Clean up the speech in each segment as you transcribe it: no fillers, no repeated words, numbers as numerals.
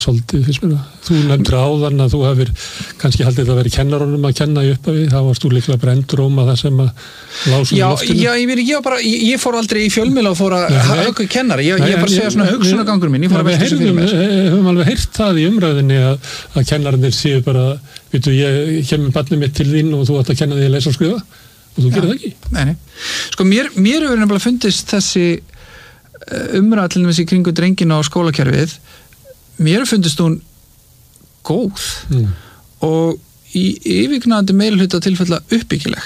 svolítið fyrst mér þú nefndir áðan að þú hefur kannski haldið að vera kennarunum að kenna í upphafi þá varst þú líklega bara enduróma það sem að lásum í loftinu ég fór aldrei í fjölmiðla og fór að hauka kennari, ég bara segja svona hugsunargangur minn, ég fór að velta þessu fyrir mér höfum alveg heyrt það í umræðinni að kennararnir séu bara ég kem með barnið mitt til þín og þú átt að kenna því að lesa og skrifa og þú gerir það ekki Nei. Sko mér hefur nefnilega fundist þessi umræða til dæmis í kringu drengina á skólakerfið mér fundist hún góð og í yfirgnæfandi meirihluta tilfella uppbyggileg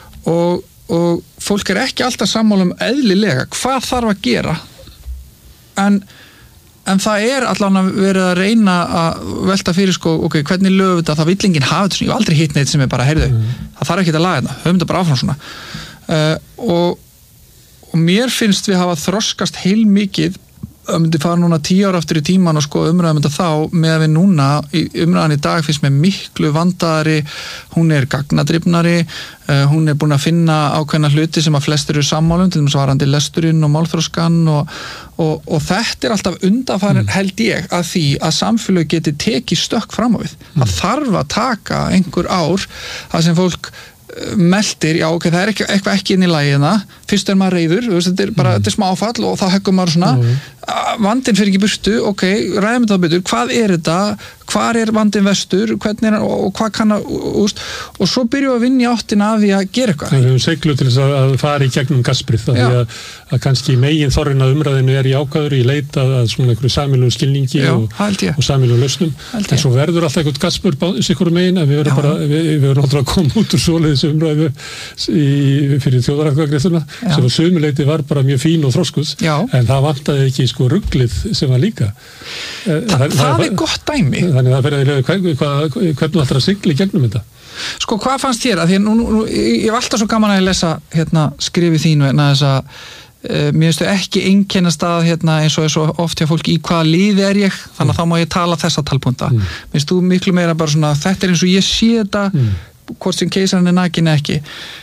og fólk ekki alltaf sammála eðlilega hvað þarf að gera en það allan að vera að reyna að velta fyrir hvernig lögum þetta, það vill enginn hafa þetta svona, ég hef aldrei hitt neitt sem bara, heyrðu, það þarf ekki að laga þetta, höfum þetta bara áfram svona og mér finnst við hafa þroskast heilmikið myndi fara núna 10 ára aftur í tíman og umræðum þetta þá með að við núna umræðan í dag finnst mér miklu vandaðari hún gagnadrifnari hún búin að finna ákveðna hluti sem að flestir eru sammálum til dæmis varandi lesturinn og málþroskan og þetta alltaf undanfarin held ég að því að samfélög geti tekið stökk fram á við það þarf að taka einhver ár það sem fólk meldir, já ok, það eitthvað ekki inn í lagina, fyrst maður reiður þetta þetta smá áfall og þá heggur maður svona vandinn fyrir ekki burtu ok, ræðum þetta betur, hvað þetta hvar vandinn vestur, hvernig og hvað kann að, og svo byrjum við að vinna í áttina af því að gera eitthvað Það er seglu til þess að fara í gegnum gasprið því að kannski megin þorrin að umræðinu í ákvæður í leita að svona einhverju sameiginlegum skilningi og sameiginlegum lausnum en svo verður alltaf eitthvað gaspur sikkur megin að við verðum alltaf að koma út úr svoleiðis umræðu fyrir þjóðaratkvæðagreiðsluna sem á sömuleyti var bara mjög fín og þroskuð en það vantaði ekki ruglið sem var líka það gott dæmi þannig að það verður hvernig þú ætlar að sigla í gegnum þetta Sko, hvað fannst þér? Því nú, ég hef alltaf svo gaman að lesa skrifið þínu þess að mér finnst ekki einkennast að eins og svo oft hjá fólki í hvaða liði ég þannig að þá má ég tala þessa talpunta mér finnst þú miklu meira bara svona þetta eins og ég sé þetta hvort sem keisarinn nakin ekki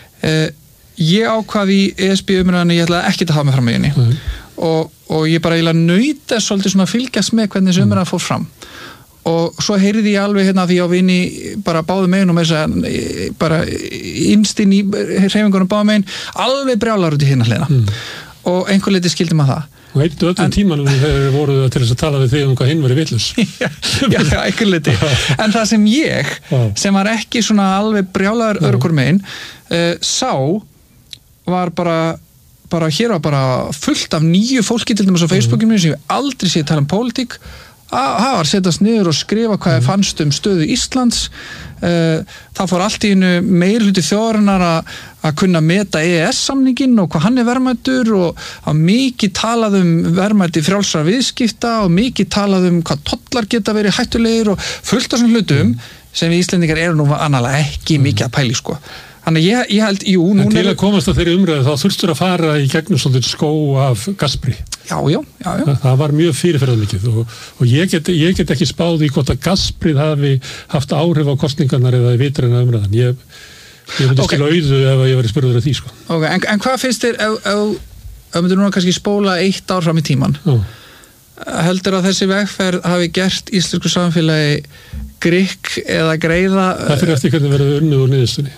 ég ákvað í ESB umræðinu ég ætlaði ekki að hafa mig fram í henni og ég bara nauta svolítið svona að fylgjast með hvernig þessi umræða fór fram og svo heyrði ég alveg því á vini bara báðu megin og með þess að bara innstinn í hreyfingunum báðu megin alveg brjálar út í hérna hliðina og einhver leiti skildi maður það og eittu öllum tímanum þegar voru til þess að tala við þig hvað hinn verið vitlaus já, einhver leiti en það sem ég sem var ekki svona alveg brjálar örgur megin sá var bara hér var bara fullt af nýju fólki til dæmis á Facebookinu sem ég aldrei sé tala pólitík það var að setjast niður og skrifa hvað ég fannst stöðu Íslands það fór allt í einu meirhluti þjóðarinnar að kunna meta EES-samninginn og hvað hann verðmætur og að mikið talað verðmæti frjálsra viðskipta og mikið talað hvað tollar geta verið hættulegir og fullt af svona hlutum sem við Íslendingar eru nú annarlega ekki mikið að pæli Þannig ég held, núna... En til að komast að þeirri umræðu þá þurftur að fara í gegnum svolítið skó af gaspri. Já. Það var mjög fyrirferðarmikið og ég get ekki spáð í hvort að gasprið hafi haft áhrif á kosningarnar eða í vitræna umræðan. Ég myndi skilja auðu ef ég verið spurður af því, sko. Okay, en hvað finnst þér, ef myndir núna kannski spóla 1 ár fram í tíman, heldur að þessi vegferð hafi gert íslensku samfélagi grikk eða greiða... Það fyrir eftir hvernig verður unnið úr niðurstöðni.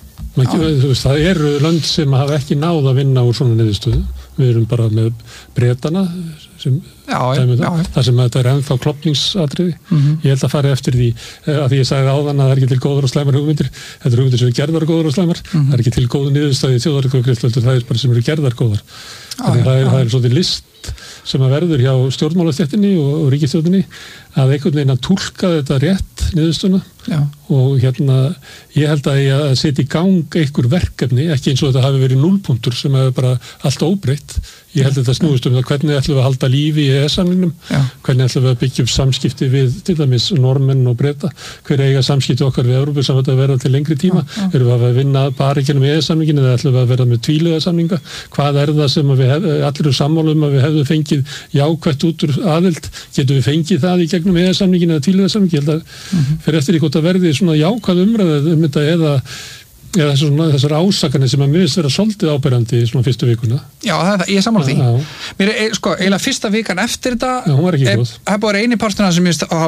Það eru lönd sem hafa ekki náð að vinna úr svona niðurstöðu við erum bara með Bretana sem það sem þetta ennþá klopningsatriði ég held að fara eftir því að því ég sagði áðan að það ekki til góður og slæmar hugmyndir þetta eru hugmyndir sem eru gerðar góður og slæmar það ekki til góðu niðurstöðu þjóðaratkvæðagreiðslu það bara sem eru gerðar góðar það svolítið list sem að verður hjá stjórnmálastéttinni og ríkisstjórninni að einhvern veginn að túlka þetta rétt niðurstöðuna og ég held að ég að setja í gang einhver verkefni, ekki eins og þetta hafi verið núllpunktur sem er bara allt óbreytt ég held að þetta snúist það hvernig ætlum við að halda lífi í EES-samningnum hvernig ætlum við að byggja upp samskipti við til dæmis Normenn og Breta hver eiga samskipti okkar við Evrópusambandið að vera til lengri tíma erum við að vinna bara ekki um EES-samningin eða ætlum við að vera með tvíhliða samninga hvað það sem við allir eru sammála að við hefðum fengið jákvætt út úr aðild getum við fengið það í gegnum EES-samningin eða tvíhliða samningi ég held að fyrir eftir í hvort að verði svona jákvæð umræða þetta Já, þessar ásakanir sem að mér finnst vera svolítið áberandi í svona fyrstu vikuna. Já, ég er sammála því. Mér eiginlega fyrsta vikan eftir þetta hún var ekki góð. Það er bara eini parturinn sem ég